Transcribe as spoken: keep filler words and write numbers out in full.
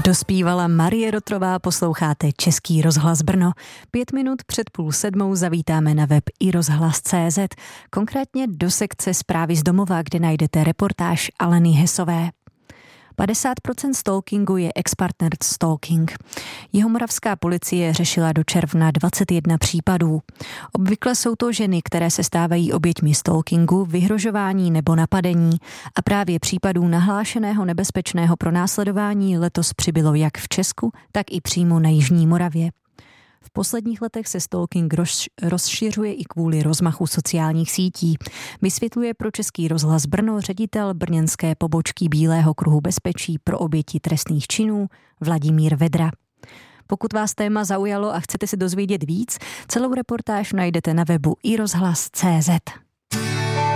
Dospívala Marie Rotrová, posloucháte Český rozhlas Brno. Pět minut před půl sedmou zavítáme na web i rozhlas tečka cé zet, konkrétně do sekce Zprávy z domova, kde najdete reportáž Aleny Hesové. padesát procent stalkingu je ex-partner stalking. Jihomoravská policie řešila do června dvacet jedna případů. Obvykle jsou to ženy, které se stávají oběťmi stalkingu, vyhrožování nebo napadení a právě případů nahlášeného nebezpečného pronásledování letos přibylo jak v Česku, tak i přímo na Jižní Moravě. V posledních letech se stalking roz, rozšiřuje i kvůli rozmachu sociálních sítí. Vysvětluje pro Český rozhlas Brno ředitel brněnské pobočky Bílého kruhu bezpečí pro oběti trestných činů Vladimír Vedra. Pokud vás téma zaujalo a chcete se dozvědět víc, celou reportáž najdete na webu i rozhlas tečka cé zet.